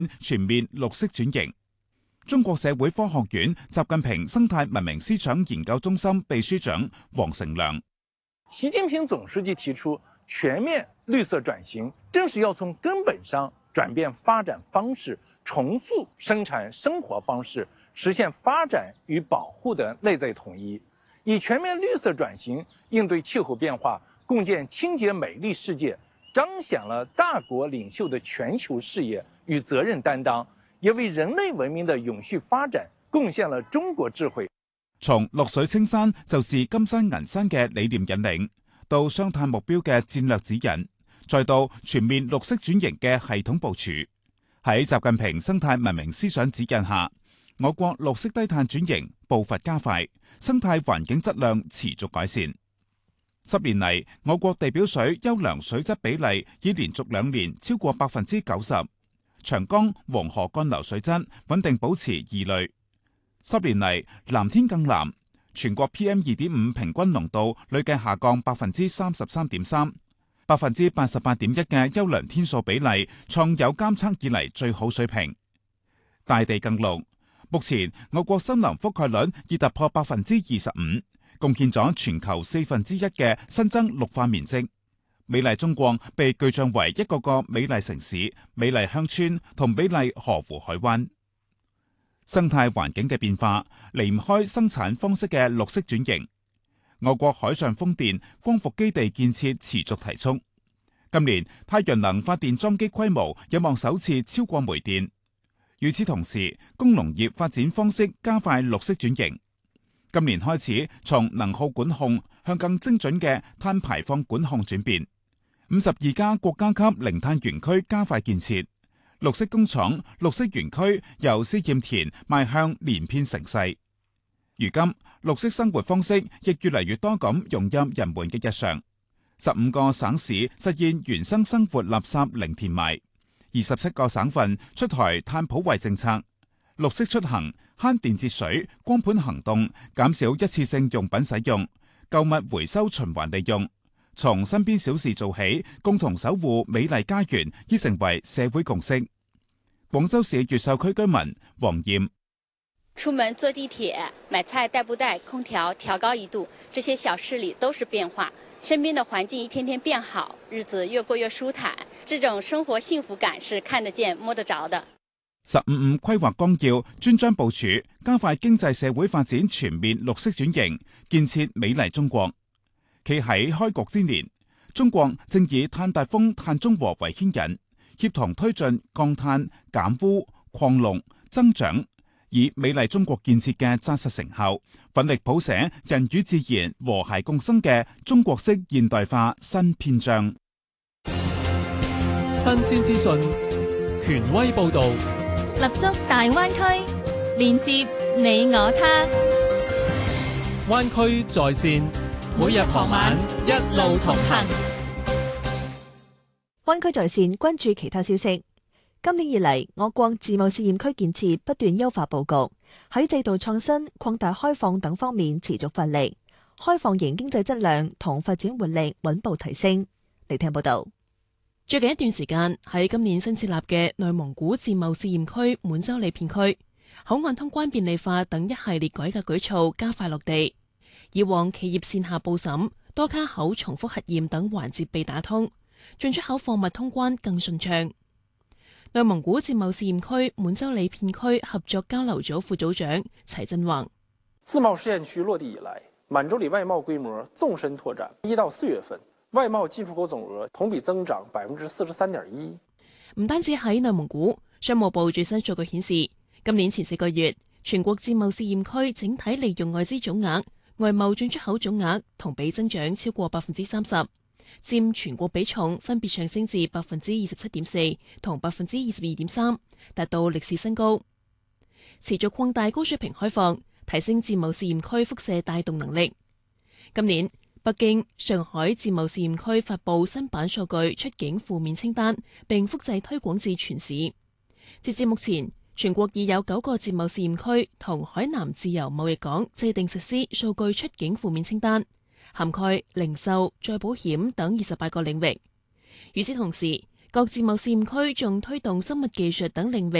全面綠色轉型。中國社會科學院習近平生態文明思想研究中心秘書長黃成良： 習近平總書記提出全面綠色轉型，正是要從根本上轉變發展方式，重塑生產生活方式，實現發展與保護的內在統一，以全面綠色轉型應對氣候變化，共建清潔美麗世界，彰顯了大國領袖的全球視野與責任擔當，也為人類文明的永續發展貢獻了中國智慧。 從綠水青山就是金山銀山嘅理念引領，到雙碳目標嘅戰略指引，再到全面綠色轉型嘅系統部署。喺習近平生態文明思想指引下，我國綠色低碳轉型步伐加快，生態環境質量持續改善。10年嚟，我國地表水優良水質比例已連續2年超過90%，長江、黃河幹流水質穩定保持2類。10年嚟，藍天更藍，全國 PM2.5 平均濃度累計下降33.3%， 88.1%嘅優良天數比例創有監測以嚟最好水平。大地更綠，目前我國森林覆蓋率已突破25%，貢獻咗全球1/4嘅新增綠化面積。美麗中國被具象為一個個美麗城市、美麗鄉村同美麗河湖海灣。生態環境嘅變化離唔開生產方式嘅綠色轉型。我國海上風電、光伏基地建設持續提速。今年太陽能發電裝機規模有望首次超過煤電。與此同時，工農業發展方式加快綠色轉型。今年開始，從能耗管控向更精準嘅碳排放管控轉變。52家國家級零碳園區加快建設，綠色工廠、綠色園區由試驗田邁向連片成勢。如今，綠色生活方式亦越嚟越多咁融入人們嘅日常。15個省市實現原生生活垃圾零填埋，27個省份出台碳普惠政策，綠色出行、慳電節水、光盤行動、減少一次性用品使用、購物回收循環利用，從身邊小事做起，共同守護美麗家園，已成為社會共識。廣州市越秀區居民黃艷： 出門坐地鐵、買菜帶不帶、空調調高1度，這些小事裏都是變化。身邊的環境一天天變好，日子越過越舒坦，這種生活幸福感是看得見摸得着的。 15規劃綱要專章部署，加快經濟社會發展全面綠色轉型，建設美麗中國。企喺開局之年，中國正以碳達峰、碳中和為牽引，協同推進降碳、減污、擴綠、增長，以美麗中國建設嘅紮實成效，奮力譜寫人與自然和諧共生嘅中國式現代化新篇章。 新鮮資訊，權威報導， 立足大灣區，連接你我他。 灣區在線，每日傍晚一路同行。 灣區在線關注其他消息。今年以嚟，我國自貿試驗區建設不斷優化佈局，喺制度創新、擴大開放等方面持續發力，開放型經濟質量同發展活力穩步提升。嚟聽報道。 最近一段時間，喺今年新設立嘅內蒙古自貿試驗區滿洲里片區，口岸通關便利化等一系列改革舉措加快落地。以往企業線下報審、多卡口重複核驗等環節被打通，進出口貨物通關更順暢。內蒙古自貿試驗區滿洲里片區合作交流組副組長齊振宏： 自貿試驗區落地以來，滿洲里外貿規模縱深拓展。1到4月份，外貿進出口總額同比增長43.1%。 唔單止喺內蒙古，商務部最新數據顯示，今年前4個月，全國自貿試驗區整體利用外資總額、外貿進出口總額同比增長超過30%。佔全國比重分別上升至27.4%同22.3%，達到歷史新高。持續擴大高水平開放，提升自貿試驗區輻射帶動能力。今年，北京、上海自貿試驗區發布新版數據出境負面清單，並複製推廣至全市。截至目前，全國已有9個自貿試驗區同海南自由貿易港制定實施數據出境負面清單，涵蓋零售、再保險等28個領域。與此同時， 各自貿試驗區仲推動生物技術等領域